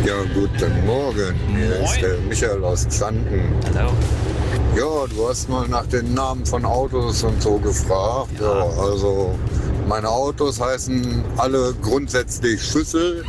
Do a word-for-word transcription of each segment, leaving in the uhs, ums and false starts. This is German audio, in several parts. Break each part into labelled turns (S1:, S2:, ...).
S1: Ja, guten Morgen. Hier ist der Michael aus Xanten.
S2: Hallo.
S1: Ja, du hast mal nach den Namen von Autos und so gefragt. Ja, ja also meine Autos heißen alle grundsätzlich Schüssel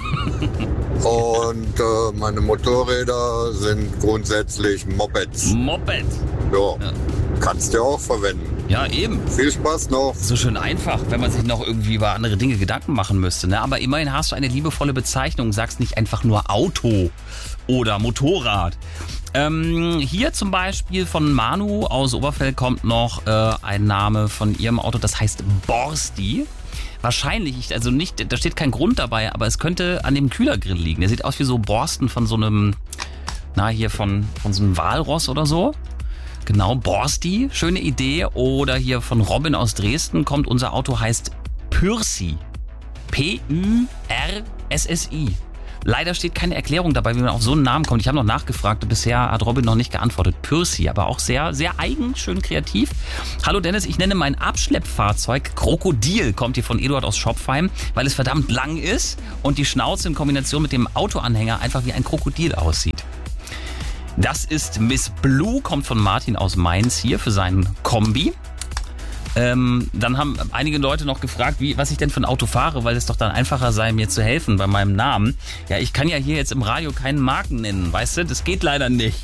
S1: und äh, meine Motorräder sind grundsätzlich Mopeds.
S2: Moped?
S1: Ja, ja. Kannst du auch verwenden.
S2: Ja, eben.
S1: Viel Spaß noch.
S2: So schön einfach, wenn man sich noch irgendwie über andere Dinge Gedanken machen müsste. Ne? Aber immerhin hast du eine liebevolle Bezeichnung, sagst nicht einfach nur Auto oder Motorrad. Ähm, hier zum Beispiel von Manu aus Oberfell kommt noch äh, ein Name von ihrem Auto, das heißt Borsti. Wahrscheinlich, also nicht, da steht kein Grund dabei, aber es könnte an dem Kühlergrill liegen. Der sieht aus wie so Borsten von so einem, na hier von, von so einem Walross oder so. Genau, Borsti, schöne Idee. Oder hier von Robin aus Dresden kommt, unser Auto heißt Pürsi. P Ü R S S I. Leider steht keine Erklärung dabei, wie man auf so einen Namen kommt. Ich habe noch nachgefragt, bisher hat Robin noch nicht geantwortet. Pürsi, aber auch sehr, sehr eigen, schön kreativ. Hallo Dennis, ich nenne mein Abschleppfahrzeug Krokodil, kommt hier von Eduard aus Schopfheim, weil es verdammt lang ist und die Schnauze in Kombination mit dem Autoanhänger einfach wie ein Krokodil aussieht. Das ist Miss Blue, kommt von Martin aus Mainz hier für seinen Kombi. Ähm, dann haben einige Leute noch gefragt, wie, was ich denn für ein Auto fahre, weil es doch dann einfacher sei, mir zu helfen bei meinem Namen. Ja, ich kann ja hier jetzt im Radio keinen Marken nennen, weißt du? Das geht leider nicht.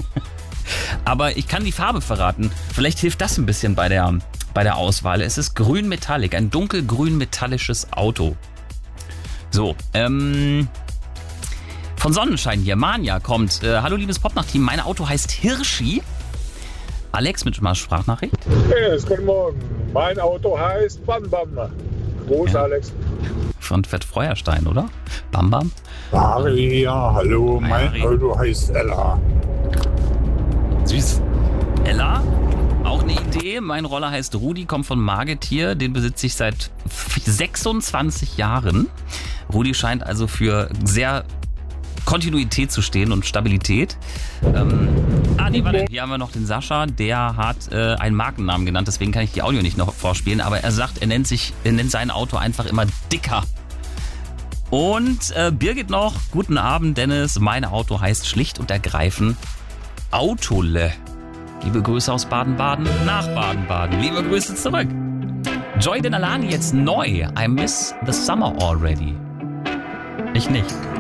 S2: Aber ich kann die Farbe verraten. Vielleicht hilft das ein bisschen bei der, bei der Auswahl. Es ist grün Metallic, ein dunkelgrün metallisches Auto. So, ähm... Von Sonnenschein hier, Manja kommt. Äh, hallo liebes Popnacht-Team, mein Auto heißt Hirschi. Alex mit einer Sprachnachricht.
S3: Yes, guten Morgen. Mein Auto heißt Bam Bam. Wo ist ja. Alex?
S2: Von Fett Feuerstein, oder? Bam Bam?
S3: Maria, hallo. Hi, mein Maria. Auto heißt Ella.
S2: Süß. Ella? Auch eine Idee. Mein Roller heißt Rudi, kommt von Margetier. Den besitze ich seit sechsundzwanzig Jahren. Rudi scheint also für sehr Kontinuität zu stehen und Stabilität. Ähm, ah, nee, warte. Hier haben wir noch den Sascha, der hat äh, einen Markennamen genannt, deswegen kann ich die Audio nicht noch vorspielen, aber er sagt, er nennt sich, er nennt sein Auto einfach immer Dicker. Und äh, Birgit noch, guten Abend Dennis, mein Auto heißt schlicht und ergreifend Autole. Liebe Grüße aus Baden-Baden nach Baden-Baden. Liebe Grüße zurück. Joy Denalani jetzt neu. I miss the summer already. Ich nicht.